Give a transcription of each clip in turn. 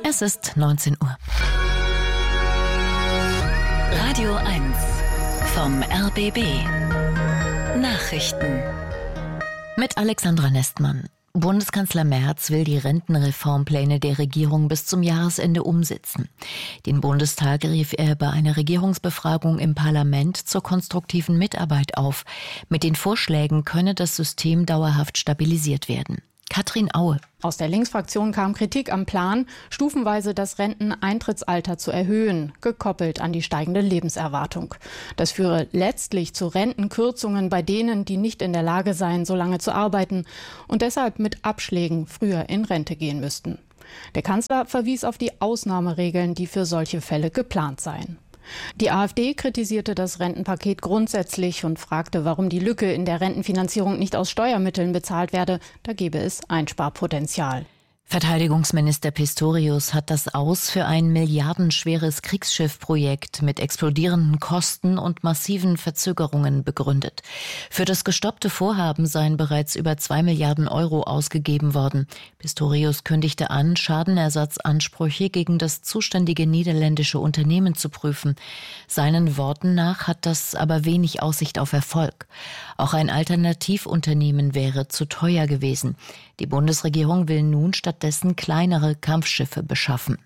Es ist 19 Uhr. Radio 1 vom RBB. Nachrichten. Mit Alexandra Nestmann. Bundeskanzler Merz will die Rentenreformpläne der Regierung bis zum Jahresende umsetzen. Den Bundestag rief er bei einer Regierungsbefragung im Parlament zur konstruktiven Mitarbeit auf. Mit den Vorschlägen könne das System dauerhaft stabilisiert werden. Katrin Aue. Aus der Linksfraktion kam Kritik am Plan, stufenweise das Renteneintrittsalter zu erhöhen, gekoppelt an die steigende Lebenserwartung. Das führe letztlich zu Rentenkürzungen bei denen, die nicht in der Lage seien, so lange zu arbeiten und deshalb mit Abschlägen früher in Rente gehen müssten. Der Kanzler verwies auf die Ausnahmeregeln, die für solche Fälle geplant seien. Die AfD kritisierte das Rentenpaket grundsätzlich und fragte, warum die Lücke in der Rentenfinanzierung nicht aus Steuermitteln bezahlt werde. Da gebe es Einsparpotenzial. Verteidigungsminister Pistorius hat das Aus für ein milliardenschweres Kriegsschiffprojekt mit explodierenden Kosten und massiven Verzögerungen begründet. Für das gestoppte Vorhaben seien bereits über 2 Milliarden Euro ausgegeben worden. Pistorius kündigte an, Schadenersatzansprüche gegen das zuständige niederländische Unternehmen zu prüfen. Seinen Worten nach hat das aber wenig Aussicht auf Erfolg. Auch ein Alternativunternehmen wäre zu teuer gewesen. Die Bundesregierung will nun stattdessen kleinere Kampfschiffe beschaffen.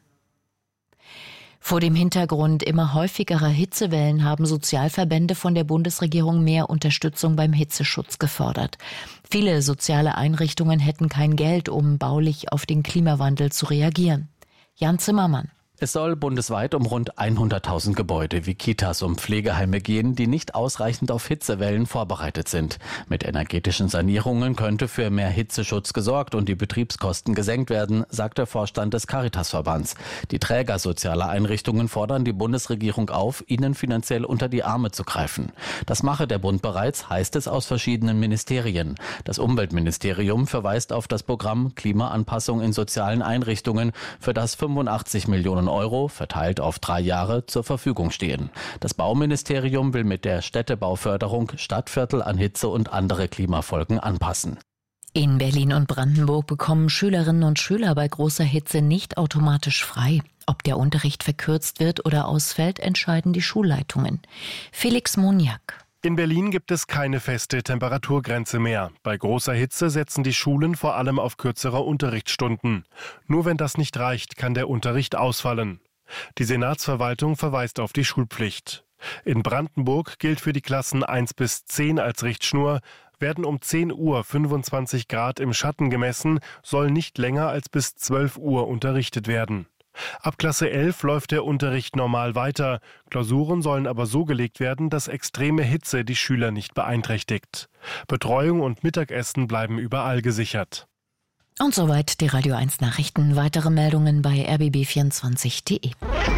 Vor dem Hintergrund immer häufigerer Hitzewellen haben Sozialverbände von der Bundesregierung mehr Unterstützung beim Hitzeschutz gefordert. Viele soziale Einrichtungen hätten kein Geld, um baulich auf den Klimawandel zu reagieren. Jan Zimmermann. Es soll bundesweit um rund 100.000 Gebäude wie Kitas und Pflegeheime gehen, die nicht ausreichend auf Hitzewellen vorbereitet sind. Mit energetischen Sanierungen könnte für mehr Hitzeschutz gesorgt und die Betriebskosten gesenkt werden, sagt der Vorstand des Caritasverbands. Die Träger sozialer Einrichtungen fordern die Bundesregierung auf, ihnen finanziell unter die Arme zu greifen. Das mache der Bund bereits, heißt es aus verschiedenen Ministerien. Das Umweltministerium verweist auf das Programm Klimaanpassung in sozialen Einrichtungen, für das 85 Millionen Euro, verteilt auf 3 Jahre, zur Verfügung stehen. Das Bauministerium will mit der Städtebauförderung Stadtviertel an Hitze und andere Klimafolgen anpassen. In Berlin und Brandenburg bekommen Schülerinnen und Schüler bei großer Hitze nicht automatisch frei. Ob der Unterricht verkürzt wird oder ausfällt, entscheiden die Schulleitungen. Felix Moniak. In Berlin gibt es keine feste Temperaturgrenze mehr. Bei großer Hitze setzen die Schulen vor allem auf kürzere Unterrichtsstunden. Nur wenn das nicht reicht, kann der Unterricht ausfallen. Die Senatsverwaltung verweist auf die Schulpflicht. In Brandenburg gilt für die Klassen 1 bis 10 als Richtschnur. Werden um 10 Uhr 25 Grad im Schatten gemessen, soll nicht länger als bis 12 Uhr unterrichtet werden. Ab Klasse 11 läuft der Unterricht normal weiter. Klausuren sollen aber so gelegt werden, dass extreme Hitze die Schüler nicht beeinträchtigt. Betreuung und Mittagessen bleiben überall gesichert. Und soweit die Radio 1 Nachrichten. Weitere Meldungen bei rbb24.de.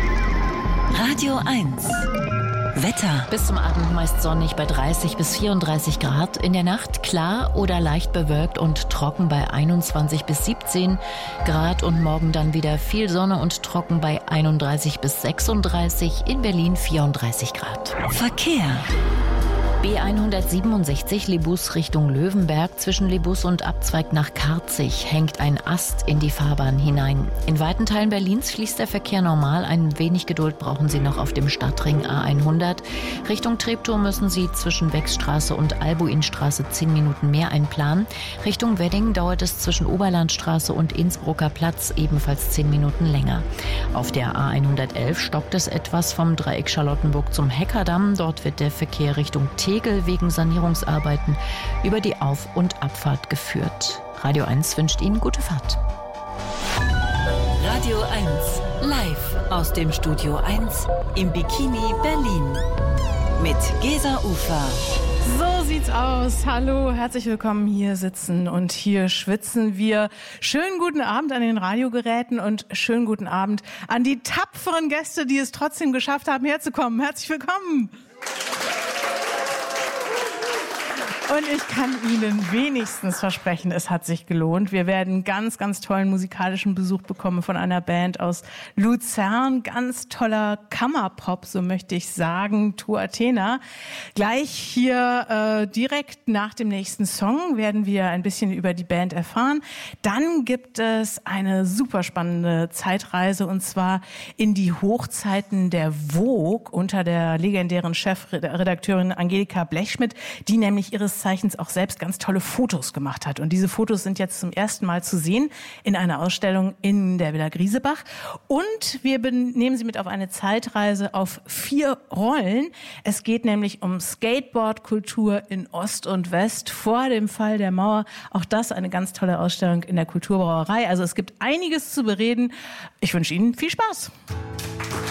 Radio 1 Wetter. Bis zum Abend meist sonnig bei 30 bis 34 Grad. In der Nacht klar oder leicht bewölkt und trocken bei 21 bis 17 Grad. Und morgen dann wieder viel Sonne und trocken bei 31 bis 36. In Berlin 34 Grad. Verkehr. B167 Lebus Richtung Löwenberg. Zwischen Lebus und Abzweig nach Karzig hängt ein Ast in die Fahrbahn hinein. In weiten Teilen Berlins fließt der Verkehr normal. Ein wenig Geduld brauchen Sie noch auf dem Stadtring A100. Richtung Treptow müssen Sie zwischen Wechsstraße und Albuinstraße 10 Minuten mehr einplanen. Richtung Wedding dauert es zwischen Oberlandstraße und Innsbrucker Platz ebenfalls 10 Minuten länger. Auf der A111 stockt es etwas vom Dreieck Charlottenburg zum Heckerdamm. Dort wird der Verkehr Richtung Tegel wegen Sanierungsarbeiten über die Auf- und Abfahrt geführt. Radio 1 wünscht Ihnen gute Fahrt. Radio 1 live aus dem Studio 1 im Bikini Berlin mit Gesa Ufer. So sieht's aus. Hallo, herzlich willkommen. Hier sitzen und hier schwitzen wir. Schönen guten Abend an den Radiogeräten und schönen guten Abend an die tapferen Gäste, die es trotzdem geschafft haben, herzukommen. Herzlich willkommen. Und ich kann Ihnen wenigstens versprechen, es hat sich gelohnt. Wir werden ganz, ganz tollen musikalischen Besuch bekommen von einer Band aus Luzern. Ganz toller Kammerpop, so möchte ich sagen, Tu Athena. Gleich hier direkt nach dem nächsten Song werden wir ein bisschen über die Band erfahren. Dann gibt es eine super spannende Zeitreise, und zwar in die Hochzeiten der Vogue unter der legendären Chefredakteurin Angelika Blechschmidt, die nämlich ihres Zeichens auch selbst ganz tolle Fotos gemacht hat. Und diese Fotos sind jetzt zum ersten Mal zu sehen in einer Ausstellung in der Villa Griesebach. Und wir nehmen Sie mit auf eine Zeitreise auf 4 Rollen. Es geht nämlich um Skateboardkultur in Ost und West vor dem Fall der Mauer. Auch das eine ganz tolle Ausstellung in der Kulturbrauerei. Also es gibt einiges zu bereden. Ich wünsche Ihnen viel Spaß.